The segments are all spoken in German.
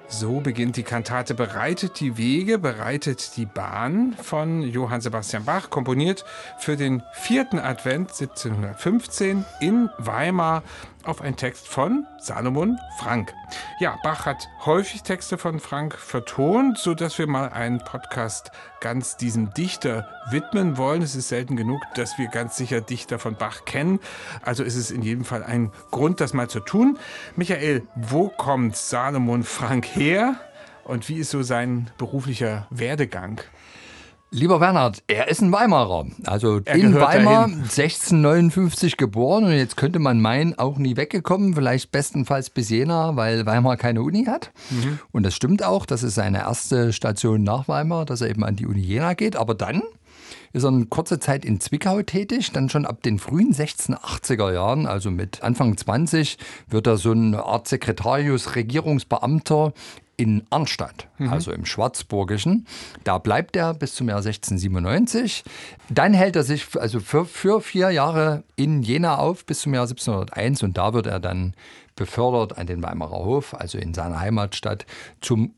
So beginnt die Kantate Bereitet die Wege, bereitet die Bahn von Johann Sebastian Bach, komponiert für den 4. Advent 1715 in Weimar auf einen Text von Salomon Frank. Ja, Bach hat häufig Texte von Frank vertont, sodass wir mal einen Podcast ganz diesem Dichter widmen wollen. Es ist selten genug, dass wir ganz sicher Dichter von Bach kennen. Also ist es in jedem Fall ein Grund, das mal zu tun. Michael, wo kommt Salomon Frank her und wie ist so sein beruflicher Werdegang? Lieber Bernhard, er ist ein Weimarer, also in Weimar, 1659 geboren und jetzt könnte man meinen, auch nie weggekommen, vielleicht bestenfalls bis Jena, weil Weimar keine Uni hat. Und das stimmt auch, das ist seine erste Station nach Weimar, dass er eben an die Uni Jena geht, aber dann ist er eine kurze Zeit in Zwickau tätig, dann schon ab den frühen 1680er Jahren, also mit Anfang 20, wird er so eine Art Sekretarius, Regierungsbeamter in Arnstadt, also im Schwarzburgischen. Da bleibt er bis zum Jahr 1697. Dann hält er sich also für 4 Jahre in Jena auf bis zum Jahr 1701 und da wird er dann befördert an den Weimarer Hof, also in seiner Heimatstadt, zum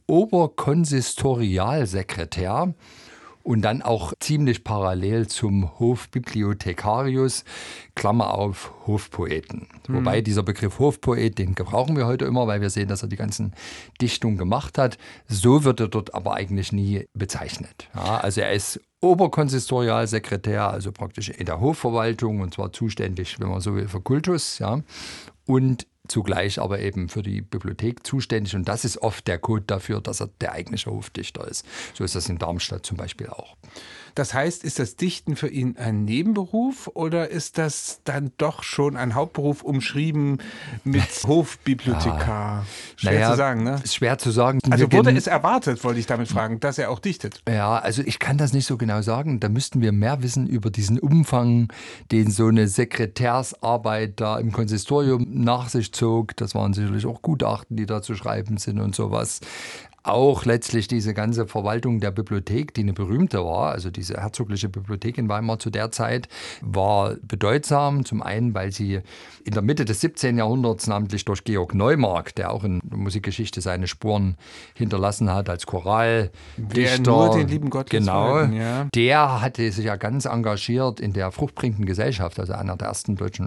Oberkonsistorialsekretär. Und dann auch ziemlich parallel zum Hofbibliothekarius, Klammer auf, Hofpoeten. Wobei dieser Begriff Hofpoet, den gebrauchen wir heute immer, weil wir sehen, dass er die ganzen Dichtungen gemacht hat. So wird er dort aber eigentlich nie bezeichnet. Ja, also er ist Oberkonsistorialsekretär, also praktisch in der Hofverwaltung und zwar zuständig, wenn man so will, für Kultus. Ja, und zugleich aber eben für die Bibliothek zuständig. Und das ist oft der Code dafür, dass er der eigentliche Hofdichter ist. So ist das in Darmstadt zum Beispiel auch. Das heißt, ist das Dichten für ihn ein Nebenberuf oder ist das dann doch schon ein Hauptberuf umschrieben mit Hofbibliothekar? Schwer zu sagen, ne? Ist schwer zu sagen. Also wurde es erwartet, wollte ich damit fragen, dass er auch dichtet? Ja, also ich kann das nicht so genau sagen. Da müssten wir mehr wissen über diesen Umfang, den so eine Sekretärsarbeit da im Konsistorium nach sich zog. Das waren sicherlich auch Gutachten, die da zu schreiben sind und sowas. Auch letztlich diese ganze Verwaltung der Bibliothek, die eine berühmte war, also diese herzogliche Bibliothek in Weimar zu der Zeit, war bedeutsam. Zum einen, weil sie in der Mitte des 17. Jahrhunderts, namentlich durch Georg Neumark, der auch in der Musikgeschichte seine Spuren hinterlassen hat als Choraldichter. Der nur den lieben Gott genau, ja. Der hatte sich ja ganz engagiert in der fruchtbringenden Gesellschaft, also einer der ersten deutschen